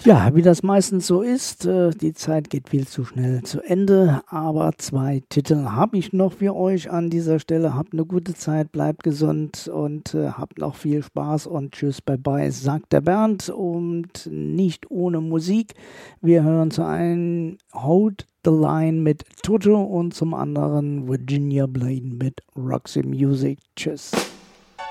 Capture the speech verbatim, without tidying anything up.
Ja, wie das meistens so ist, äh, die Zeit geht viel zu schnell zu Ende, aber zwei Titel habe ich noch für euch an dieser Stelle. Habt eine gute Zeit, bleibt gesund und äh, habt noch viel Spaß und tschüss, bye bye, sagt der Bernd und nicht ohne Musik. Wir hören zu einem Hold the Line mit Toto und zum anderen Virginia Bladen mit Roxy Music. Tschüss.